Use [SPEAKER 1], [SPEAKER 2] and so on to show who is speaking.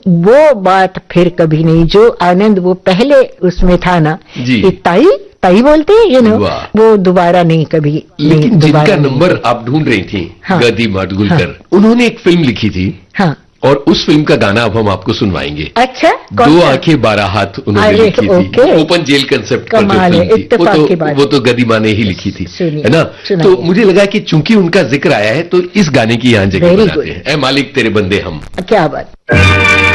[SPEAKER 1] वो बात फिर कभी नहीं, जो आनंद वो पहले उसमें था ना कि ताई ताई बोलते हैं वो दोबारा नहीं कभी।
[SPEAKER 2] लेकिन जिनका नंबर आप ढूंढ रही थी, गदी माडगुलकर, उन्होंने एक फिल्म लिखी थी। हाँ, और उस फिल्म का गाना अब हम आपको सुनवाएंगे।
[SPEAKER 1] अच्छा,
[SPEAKER 2] 2 आंखें 12 हाथ उन्होंने लिखी थी, ओपन जेल कंसेप्ट पर जो फिल्म थी, वो तो गदिमा ने ही लिखी थी, है ना। तो मुझे लगा कि चूंकि उनका जिक्र आया है तो इस गाने की यहाँ जगह बनाते हैं, ऐ मालिक तेरे बंदे हम।
[SPEAKER 1] क्या बात।